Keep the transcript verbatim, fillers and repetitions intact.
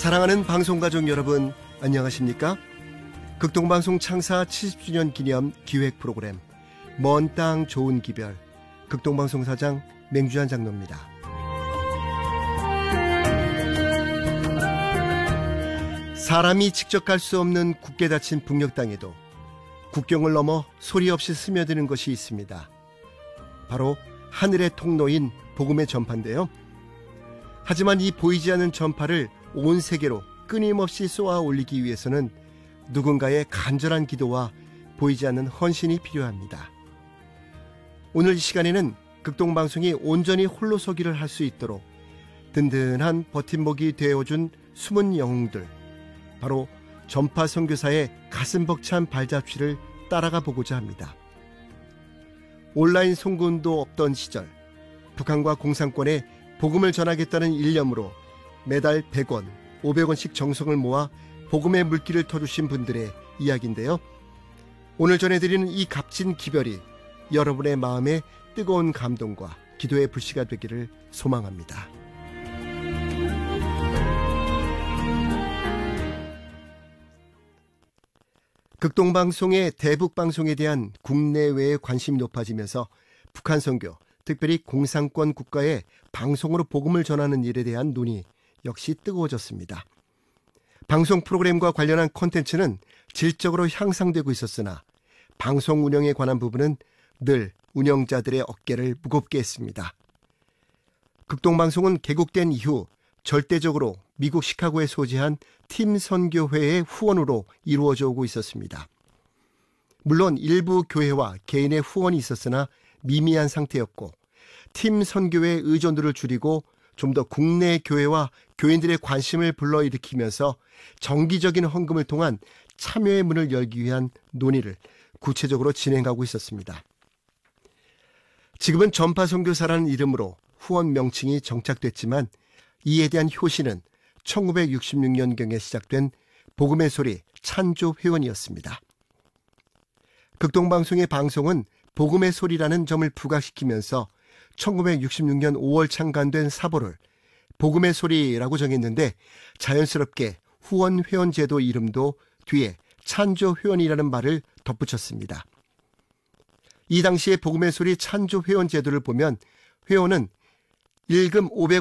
사랑하는 방송가족 여러분, 안녕하십니까? 극동방송 창사 칠십 주년 기념 기획 프로그램 먼 땅 좋은 기별, 극동방송 사장 맹주한 장로입니다. 사람이 직접 갈 수 없는 굳게 닫힌 북녘 땅에도 국경을 넘어 소리 없이 스며드는 것이 있습니다. 바로 하늘의 통로인 복음의 전파인데요. 하지만 이 보이지 않는 전파를 온 세계로 끊임없이 쏘아 올리기 위해서는 누군가의 간절한 기도와 보이지 않는 헌신이 필요합니다. 오늘 이 시간에는 극동방송이 온전히 홀로서기를 할 수 있도록 든든한 버팀목이 되어준 숨은 영웅들, 바로 전파 선교사의 가슴 벅찬 발자취를 따라가 보고자 합니다. 온라인 송군도 없던 시절, 북한과 공산권에 복음을 전하겠다는 일념으로 매달 백 원, 오백 원씩 정성을 모아 복음의 물길을 터주신 분들의 이야기인데요. 오늘 전해드리는 이 값진 기별이 여러분의 마음에 뜨거운 감동과 기도의 불씨가 되기를 소망합니다. 극동방송의 대북방송에 대한 국내외의 관심이 높아지면서 북한 선교, 특별히 공산권 국가의 방송으로 복음을 전하는 일에 대한 논의 역시 뜨거워졌습니다. 방송 프로그램과 관련한 콘텐츠는 질적으로 향상되고 있었으나 방송 운영에 관한 부분은 늘 운영자들의 어깨를 무겁게 했습니다. 극동방송은 개국된 이후 절대적으로 미국 시카고에 소재한 팀 선교회의 후원으로 이루어져 오고 있었습니다. 물론 일부 교회와 개인의 후원이 있었으나 미미한 상태였고, 팀 선교회의 의존도를 줄이고 좀 더 국내 교회와 교인들의 관심을 불러일으키면서 정기적인 헌금을 통한 참여의 문을 열기 위한 논의를 구체적으로 진행하고 있었습니다. 지금은 전파 선교사라는 이름으로 후원 명칭이 정착됐지만 이에 대한 효시는 천구백육십육 년경에 시작된 복음의 소리 찬조 회원이었습니다. 극동방송의 방송은 복음의 소리라는 점을 부각시키면서 천구백육십육 년 오월 창간된 사보를 복음의 소리라고 정했는데, 자연스럽게 후원 회원제도 이름도 뒤에 찬조 회원이라는 말을 덧붙였습니다. 이 당시의 복음의 소리 찬조 회원제도를 보면 회원은 일금 오백